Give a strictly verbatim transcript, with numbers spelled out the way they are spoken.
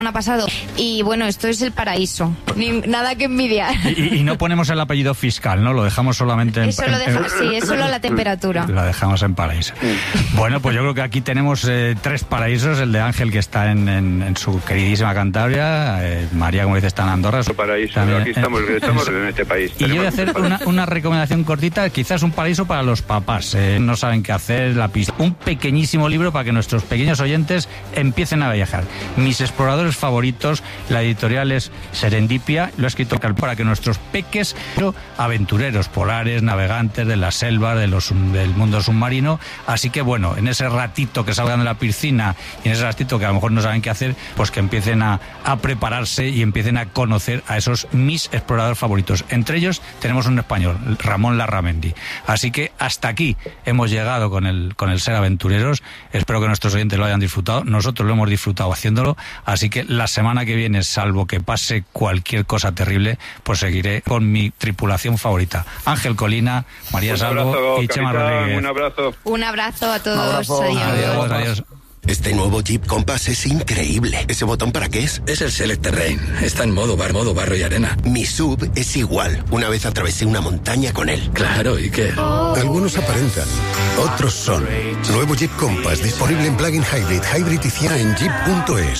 ha pasado y bueno, esto es el paraíso, ni, nada que envidiar. Y, y no ponemos el apellido fiscal, ¿no? Lo dejamos solamente en... Eso lo deja, sí, es solo la temperatura. Lo dejamos en paraíso. Bueno, pues yo creo que aquí tenemos eh, tres paraísos, el de Ángel, que está en, en, en su queridísima Cantabria, eh, María, como dice, está en Andorra. Su paraíso, también, aquí estamos, eh, estamos en este país. Y yo voy a hacer una, una recomendación cortita, quizás un paraíso para los papás, eh, no saben qué hacer, la pista. Un pequeñísimo libro para que nuestros pequeños oyentes empiecen a viajar. Mis exploradores favoritos. La editorial es Serendipia, lo ha escrito para que nuestros peques, pero aventureros, polares, navegantes de las selvas, de los, del mundo submarino. Así que bueno, en ese ratito que salgan de la piscina y en ese ratito que a lo mejor no saben qué hacer, pues que empiecen a, a prepararse y empiecen a conocer a esos mis exploradores favoritos. Entre ellos tenemos un español, Ramón Larramendi. Así que hasta aquí hemos llegado con el, con el Ser Aventureros. Espero que nuestros oyentes lo hayan disfrutado. Nosotros lo hemos disfrutado haciéndolo. Así que la semana que viene, salvo que pase cualquier cosa terrible, pues seguiré con mi tripulación favorita. Ángel Colina, María Salvo y Chema Rodríguez. Un abrazo. Un abrazo a todos. Abrazo. Adiós. Adiós, adiós. Este nuevo Jeep Compass es increíble. ¿Ese botón para qué es? Es el Select Terrain. Está en modo bar, modo barro y arena. Mi sub es igual. Una vez atravesé una montaña con él. Claro, ¿y qué? Algunos aparentan, otros son. Nuevo Jeep Compass disponible en plug-in hybrid, hybrid y cien en jeep punto es.